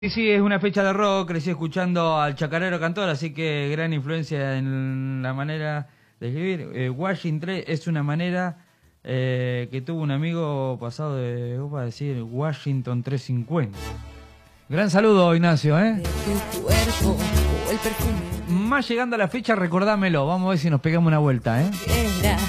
Sí, sí, es una fecha de rock, crecí escuchando al Chacarero Cantor, así que gran influencia en la manera de escribir. Washington 3 es una manera que tuvo un amigo pasado de, ¿cómo va a decir? Washington 350. Gran saludo, Ignacio, ¿eh? De tu cuerpo, o el perfume Más llegando a la fecha, recordámelo, vamos a ver si nos pegamos una vuelta, ¿eh? que era.